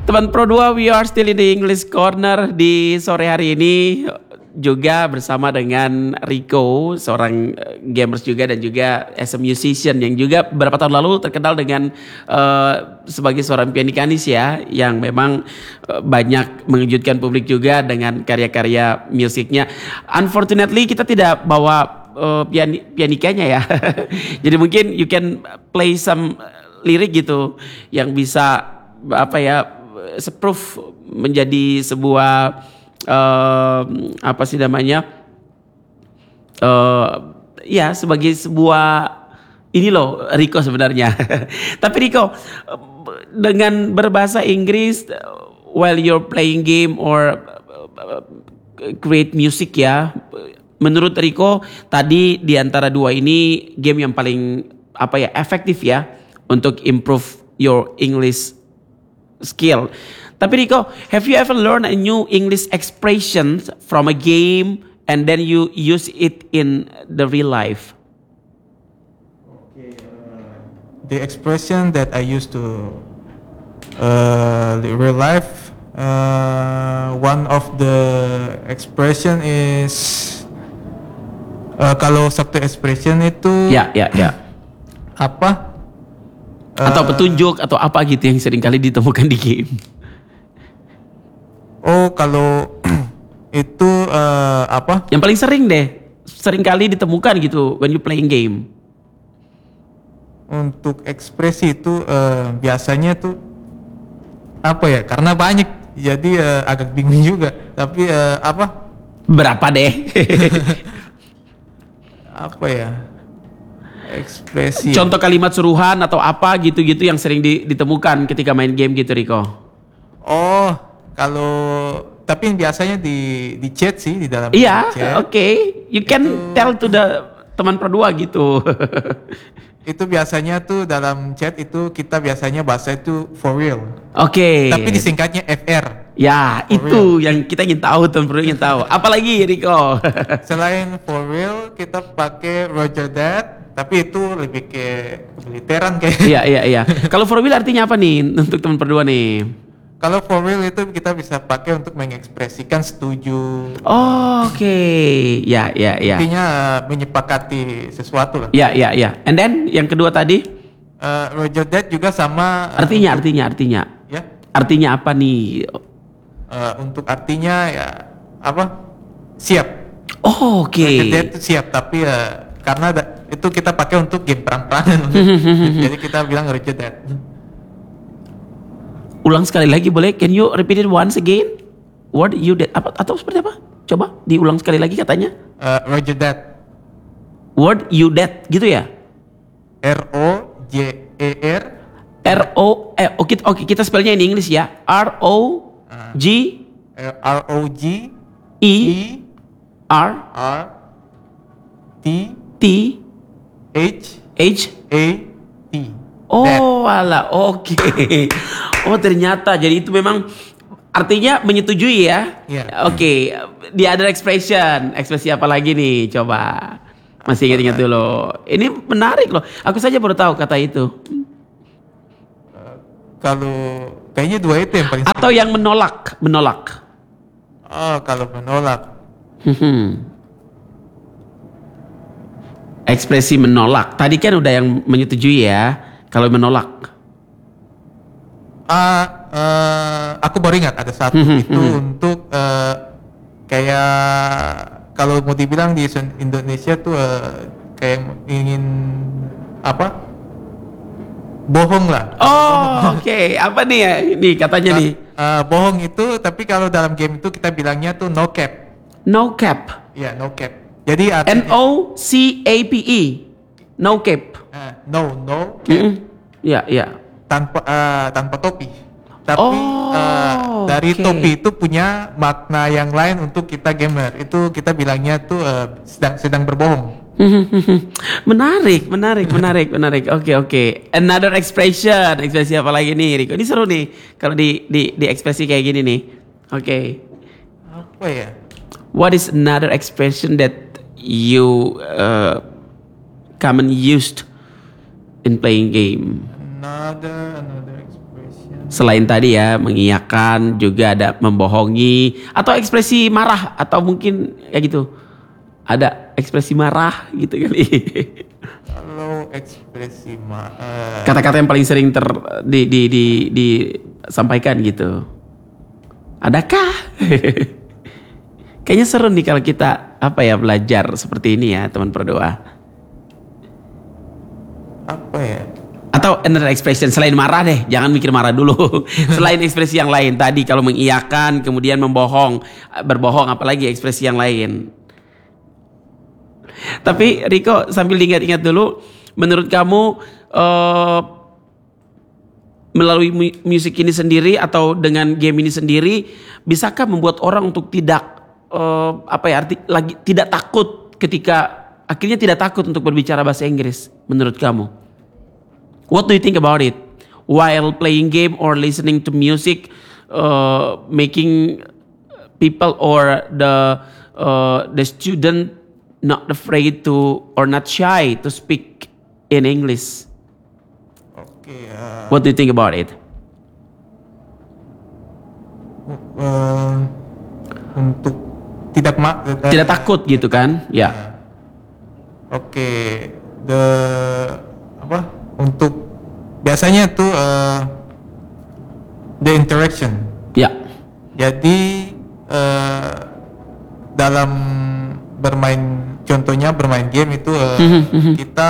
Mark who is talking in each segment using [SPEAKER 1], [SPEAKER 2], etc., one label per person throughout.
[SPEAKER 1] Teman Pro 2, we are still in the English Corner di sore hari ini juga bersama dengan Rico, seorang gamers juga dan juga as a musician yang juga beberapa tahun lalu terkenal dengan sebagai seorang pianikanis ya, yang memang banyak mengejutkan publik juga dengan karya-karya musiknya. Unfortunately kita tidak bawa pianikanya ya. Jadi mungkin you can play some lirik gitu yang bisa apa ya, proof menjadi sebuah apa sih namanya, ya sebagai sebuah ini loh Rico sebenarnya. Tapi Rico, dengan berbahasa Inggris while you're playing game or create music ya, menurut Rico tadi di antara dua ini game yang paling apa ya efektif ya untuk improve your English skill. Tapi Rico, have you ever learned a new English expression from a game and then you use it in the real life?
[SPEAKER 2] Okay, the expression that I used to the real life, one of the expression is kalau satu expression itu
[SPEAKER 1] ya.
[SPEAKER 2] Apa?
[SPEAKER 1] Atau petunjuk atau apa gitu yang sering kali ditemukan di game.
[SPEAKER 2] Oh, kalau itu apa?
[SPEAKER 1] Yang paling sering deh, sering kali ditemukan gitu when you playing game.
[SPEAKER 2] Untuk ekspresi itu biasanya tuh apa ya? Karena banyak, jadi agak bingung juga. Tapi apa?
[SPEAKER 1] Berapa deh?
[SPEAKER 2] Apa ya? Ekspresi.
[SPEAKER 1] Contoh kalimat suruhan atau apa gitu-gitu yang sering ditemukan ketika main game gitu, Rico.
[SPEAKER 2] Oh, kalau tapi biasanya di chat sih, di dalam
[SPEAKER 1] iya,
[SPEAKER 2] chat.
[SPEAKER 1] Oke. You can tell to the teman Pro 2 gitu.
[SPEAKER 2] Itu biasanya tuh dalam chat itu kita biasanya bahasa itu for real.
[SPEAKER 1] Oke.
[SPEAKER 2] Tapi disingkatnya FR.
[SPEAKER 1] Ya,
[SPEAKER 2] for
[SPEAKER 1] itu
[SPEAKER 2] real.
[SPEAKER 1] yang kita ingin tahu, teman Pro ingin tahu. Apalagi Rico?
[SPEAKER 2] Selain for real, kita pakai Roger that. Tapi itu lebih ke militeran kayak.
[SPEAKER 1] Iya. Kalau for real artinya apa nih untuk teman Pro 2 nih?
[SPEAKER 2] Kalau for real itu kita bisa pakai untuk mengekspresikan setuju.
[SPEAKER 1] Oh, oke. Ya.
[SPEAKER 2] Intinya menyepakati sesuatu lah.
[SPEAKER 1] Ya. And then yang kedua tadi?
[SPEAKER 2] Roger that juga sama.
[SPEAKER 1] Artinya.
[SPEAKER 2] Ya.
[SPEAKER 1] Artinya apa nih?
[SPEAKER 2] Untuk artinya ya apa? Siap.
[SPEAKER 1] Oh, oke.
[SPEAKER 2] Roger that itu siap, tapi karena itu kita pakai untuk game perang-perangan. Jadi kita bilang Roger that.
[SPEAKER 1] Ulang sekali lagi boleh? Can you repeat it once again? What you did? Apa atau seperti apa? Coba diulang sekali lagi katanya.
[SPEAKER 2] Roger that.
[SPEAKER 1] Word you that gitu ya?
[SPEAKER 2] ROJER.
[SPEAKER 1] Oke, kita spellnya in English ya. ROG
[SPEAKER 2] E
[SPEAKER 1] R T
[SPEAKER 2] H A T.
[SPEAKER 1] Oh, alah, oke. Oh, ternyata jadi itu memang artinya menyetujui ya.
[SPEAKER 2] Yeah.
[SPEAKER 1] Oke, the other expression, ekspresi apa lagi nih? Coba. Masih ingat-ingat dulu. Ini menarik loh. Aku saja baru tahu kata itu.
[SPEAKER 2] Kalau kayaknya dua itu yang paling.
[SPEAKER 1] Atau yang menolak.
[SPEAKER 2] Oh, kalau menolak.
[SPEAKER 1] Ekspresi menolak. Tadi kan udah yang menyetujui ya. Kalau menolak.
[SPEAKER 2] Aku baru ingat ada satu itu untuk kayak kalau mau dibilang di Indonesia tuh kayak ingin apa? Bohong lah.
[SPEAKER 1] Oh, oke. Apa nih ya? Ini katanya nih.
[SPEAKER 2] Bohong itu, tapi kalau dalam game itu kita bilangnya tuh no cap.
[SPEAKER 1] No cap.
[SPEAKER 2] Iya, no cap. Jadi artinya
[SPEAKER 1] NOCAPE. No cap.
[SPEAKER 2] no cap.
[SPEAKER 1] Iya.
[SPEAKER 2] Tanpa topi. Tapi dari topi itu punya makna yang lain untuk kita gamer. Itu kita bilangnya tuh sedang berbohong.
[SPEAKER 1] Menarik. Oke. Another expression. Ekspresi apa lagi nih, Rico? Ini seru nih kalau di ekspresi kayak gini nih. Oke.
[SPEAKER 2] Apa ya?
[SPEAKER 1] What is another expression that you common used in playing game?
[SPEAKER 2] Another expression.
[SPEAKER 1] Selain tadi ya mengiyakan, juga ada membohongi atau ekspresi marah atau mungkin ya gitu. Ada ekspresi marah gitu kali.
[SPEAKER 2] Kalau ekspresi
[SPEAKER 1] Kata-kata yang paling sering disampaikan gitu. Adakah? Kayaknya seru nih kalau kita belajar seperti ini ya, teman berdoa.
[SPEAKER 2] Apa ya?
[SPEAKER 1] Atau another expression selain marah deh, jangan mikir marah dulu. Selain ekspresi yang lain tadi, kalau mengiyakan, kemudian berbohong, apalagi ekspresi yang lain. Tapi Rico sambil ingat-ingat dulu, menurut kamu melalui musik ini sendiri atau dengan game ini sendiri, bisakah membuat orang untuk tidak tidak takut akhirnya tidak takut untuk berbicara bahasa Inggris menurut kamu? What do you think about it? While playing game or listening to music, making people or the student not afraid to or not shy to speak in English.
[SPEAKER 2] Okay.
[SPEAKER 1] What do you think about it?
[SPEAKER 2] Untuk
[SPEAKER 1] tidak takut gitu kan? Ya.
[SPEAKER 2] Oke. Untuk biasanya tuh the interaction.
[SPEAKER 1] Ya.
[SPEAKER 2] Jadi dalam contohnya bermain game itu kita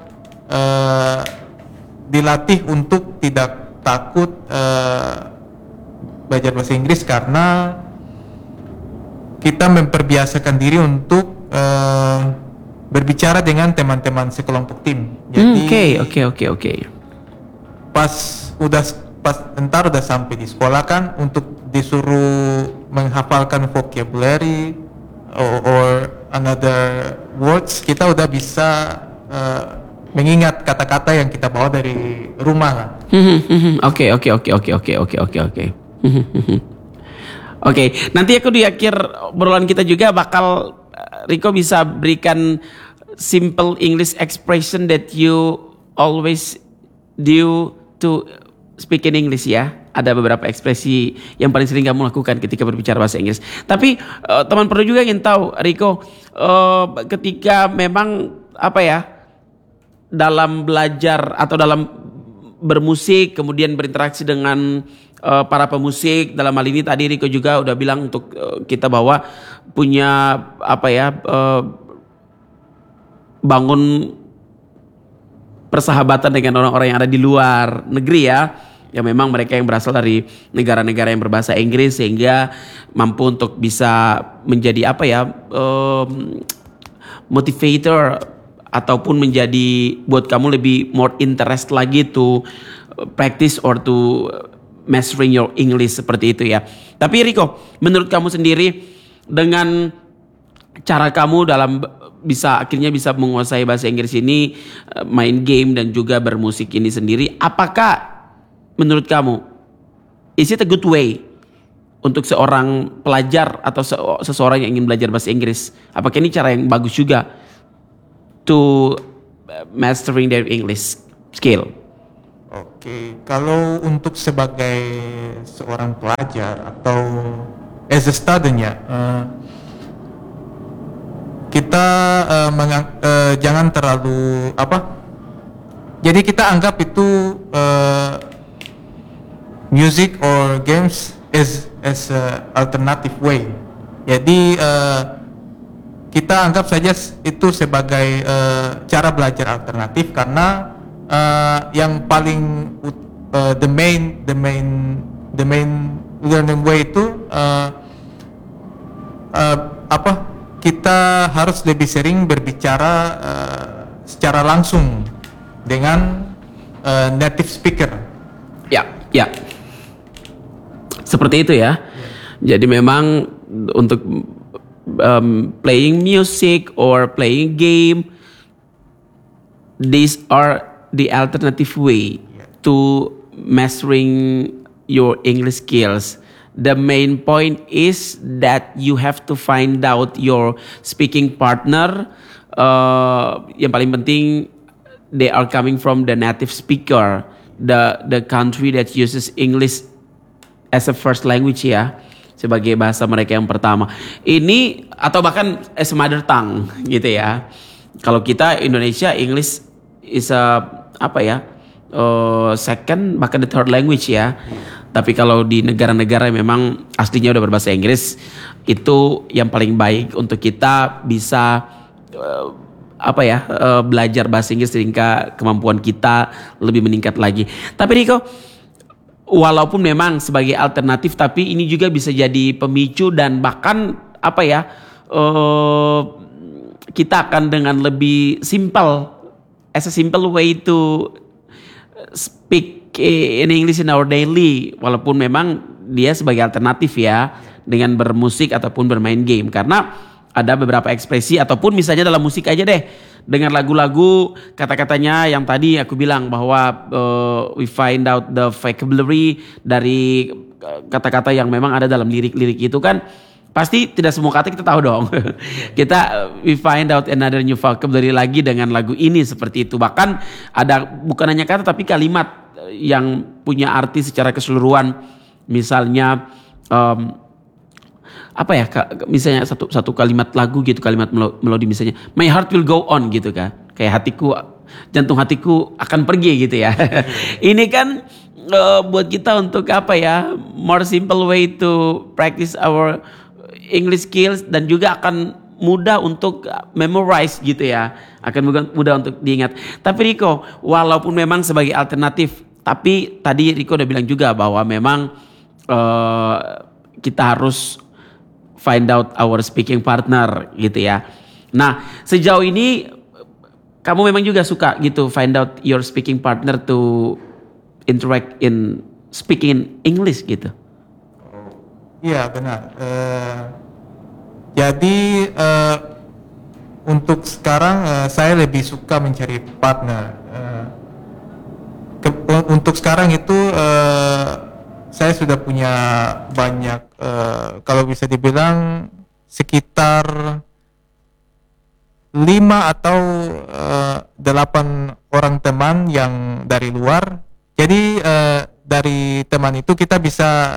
[SPEAKER 2] dilatih untuk tidak takut belajar bahasa Inggris karena kita memperbiasakan diri untuk berbicara dengan teman-teman sekelompok tim. Jadi
[SPEAKER 1] Oke.
[SPEAKER 2] Pas entar udah sampai di sekolah kan, untuk disuruh menghafalkan vocabulary or another words, kita udah bisa mengingat kata-kata yang kita bawa dari rumah lah.
[SPEAKER 1] Oke. Oke, nanti aku di akhir obrolan kita juga bakal Rico bisa berikan simple English expression that you always do to speak in English ya. Ada beberapa ekspresi yang paling sering kamu lakukan ketika berbicara bahasa Inggris. Tapi teman perlu juga ingin tahu, Rico, ketika memang dalam belajar atau dalam bermusik, kemudian berinteraksi dengan para pemusik, dalam hal ini tadi Rico juga udah bilang untuk kita bahwa punya bangun persahabatan dengan orang-orang yang ada di luar negeri ya. Ya memang mereka yang berasal dari negara-negara yang berbahasa Inggris, sehingga mampu untuk bisa menjadi motivator ataupun menjadi buat kamu lebih more interest lagi to practice or to mastering your English seperti itu ya. Tapi Rico, menurut kamu sendiri dengan cara kamu dalam akhirnya bisa menguasai bahasa Inggris ini, main game dan juga bermusik ini sendiri, apakah menurut kamu is it a good way untuk seorang pelajar atau seseorang yang ingin belajar bahasa Inggris? Apakah ini cara yang bagus juga to mastering their English skill?
[SPEAKER 2] Oke, kalau untuk sebagai seorang pelajar atau as a student-nya, kita jangan terlalu jadi kita anggap itu music or games as a alternative way. Jadi kita anggap saja itu sebagai cara belajar alternatif, karena yang paling the main learning way itu kita harus lebih sering berbicara secara langsung dengan native speaker.
[SPEAKER 1] Ya. Seperti itu ya. Jadi memang untuk playing music or playing game, these are the alternative way to mastering your English skills. The main point is that you have to find out your speaking partner. Yang paling penting, they are coming from the native speaker. the country that uses English as a first language ya, sebagai bahasa mereka yang pertama. Ini atau bahkan as a mother tongue gitu ya. Kalau kita Indonesia, English is a second bahkan the third language ya. Tapi kalau di negara-negara yang memang aslinya udah berbahasa Inggris, itu yang paling baik untuk kita bisa belajar bahasa Inggris sehingga kemampuan kita lebih meningkat lagi. Tapi Riko, walaupun memang sebagai alternatif, tapi ini juga bisa jadi pemicu dan bahkan kita akan dengan lebih as a simple way to speak in English in our daily, walaupun memang dia sebagai alternatif ya dengan bermusik ataupun bermain game, karena ada beberapa ekspresi ataupun misalnya dalam musik aja deh, dengan lagu-lagu kata-katanya yang tadi aku bilang bahwa we find out the vocabulary dari kata-kata yang memang ada dalam lirik-lirik itu kan pasti tidak semua kata kita tahu dong. We find out another new vocabulary lagi dengan lagu ini seperti itu. Bahkan ada bukan hanya kata tapi kalimat yang punya arti secara keseluruhan. Misalnya misalnya satu kalimat lagu gitu, kalimat melodi misalnya my heart will go on gitu kan, kayak jantung hatiku akan pergi gitu ya. Ini kan buat kita untuk more simple way to practice our English skills, dan juga akan mudah untuk memorize gitu ya, akan mudah untuk diingat. Tapi Riko, walaupun memang sebagai alternatif, tapi tadi Riko udah bilang juga bahwa memang kita harus find out our speaking partner gitu ya. Nah, sejauh ini kamu memang juga suka gitu find out your speaking partner to interact in speaking English gitu.
[SPEAKER 2] Iya benar. Jadi untuk sekarang saya lebih suka mencari partner. Untuk sekarang itu saya sudah punya banyak, kalau bisa dibilang sekitar 5 atau 8 orang teman yang dari luar. Jadi dari teman itu kita bisa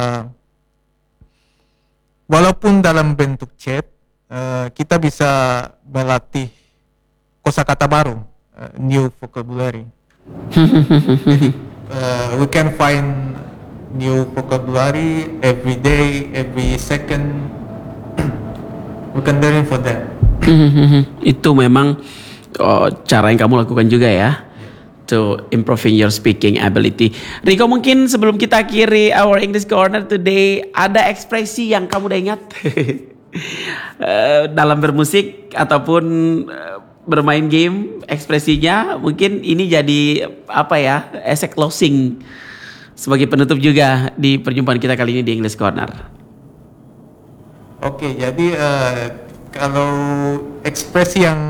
[SPEAKER 2] walaupun dalam bentuk chat, kita bisa melatih kosakata baru, new vocabulary. Jadi, we can find new vocabulary every day, every second. We can learn for that.
[SPEAKER 1] Itu memang cara yang kamu lakukan juga ya, to improving your speaking ability. Riko, mungkin sebelum kita akhiri our English Corner today, ada ekspresi yang kamu udah ingat dalam bermusik ataupun bermain game, ekspresinya mungkin ini jadi as a closing sebagai penutup juga di perjumpaan kita kali ini di English Corner.
[SPEAKER 2] Oke, jadi kalau ekspresi yang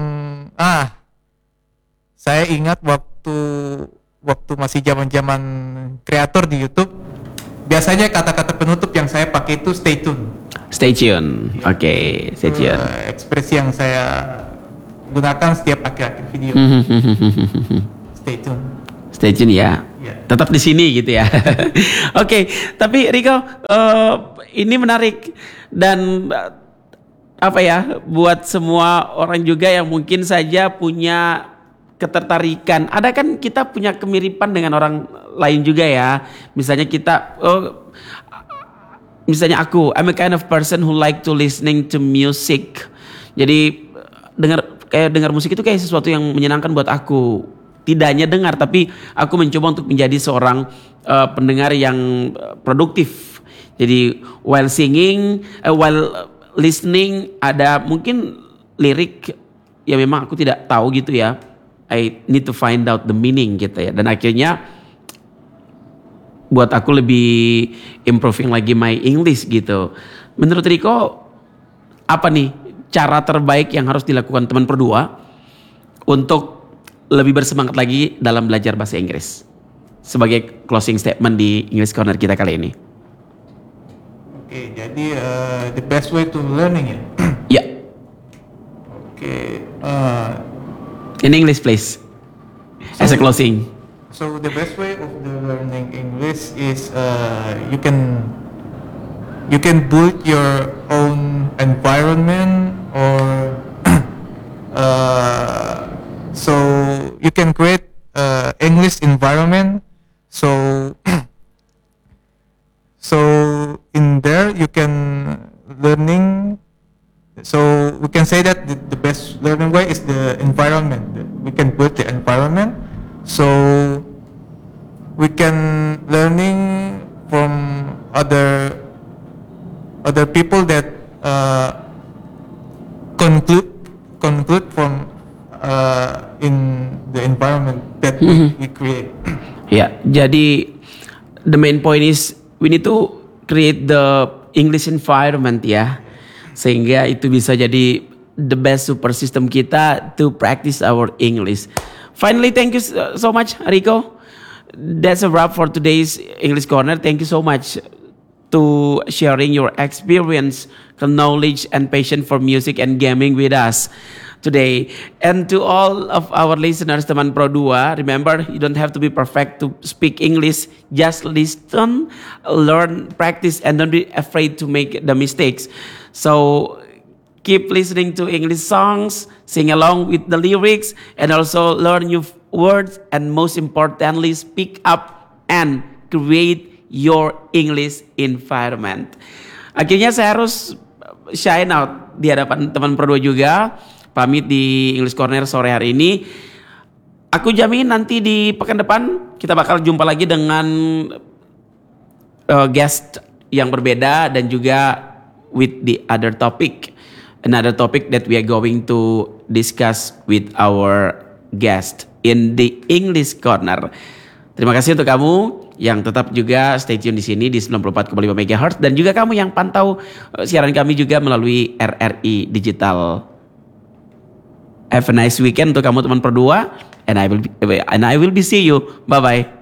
[SPEAKER 2] saya ingat waktu masih zaman kreator di YouTube, biasanya kata-kata penutup yang saya pakai itu stay tune.
[SPEAKER 1] Stay tune. Oke, stay tune.
[SPEAKER 2] Ekspresi yang saya gunakan setiap akhir-akhir video. Stay tune.
[SPEAKER 1] Stay tune ya. Tetap di sini gitu ya. Oke, tapi Riko, ini menarik dan buat semua orang juga yang mungkin saja punya ketertarikan. Ada kan kita punya kemiripan dengan orang lain juga ya. Misalnya misalnya aku, I'm a kind of person who like to listening to music. Jadi dengar musik itu kayak sesuatu yang menyenangkan buat aku. Tidak hanya dengar, tapi aku mencoba untuk menjadi seorang pendengar yang produktif. Jadi while listening, ada mungkin lirik yang memang aku tidak tahu gitu ya. I need to find out the meaning gitu ya. Dan akhirnya buat aku lebih improving lagi my English gitu. Menurut Riko, apa nih cara terbaik yang harus dilakukan teman berdua untuk lebih bersemangat lagi dalam belajar bahasa Inggris? Sebagai closing statement di English Corner kita kali ini.
[SPEAKER 2] Oke, jadi the best way to learning it.
[SPEAKER 1] Ya.
[SPEAKER 2] Oke.
[SPEAKER 1] In English please. As a closing.
[SPEAKER 2] So the best way of the learning English is you can build your own environment, or so you can create English environment. So so in there you can learning. So we can say that the best learning way is the environment. We can build the environment. So we can learning from other people that conclude from in the environment that we create.
[SPEAKER 1] Ya, jadi the main point is we need to create the English environment ya, sehingga itu bisa jadi the best super system kita to practice our English. Finally, thank you so much, Rico. That's a wrap for today's English Corner. Thank you so much to sharing your experience, knowledge, and passion for music and gaming with us today. And to all of our listeners, teman Pro 2, remember, you don't have to be perfect to speak English. Just listen, learn, practice, and don't be afraid to make the mistakes. So keep listening to English songs, sing along with the lyrics, and also learn new words, and most importantly, speak up and create your English environment. Akhirnya saya harus shine out di hadapan teman Pro 2 juga. Pamit di English Corner sore hari ini. Aku jamin nanti di pekan depan kita bakal jumpa lagi dengan guest yang berbeda dan juga with the other topic. Another topic that we are going to discuss with our guest in the English Corner. Terima kasih untuk kamu yang tetap juga stay tune di sini di 94,5 MHz, dan juga kamu yang pantau siaran kami juga melalui RRI Digital. Have a nice weekend untuk kamu teman Pro 2, and I will be see you. Bye bye.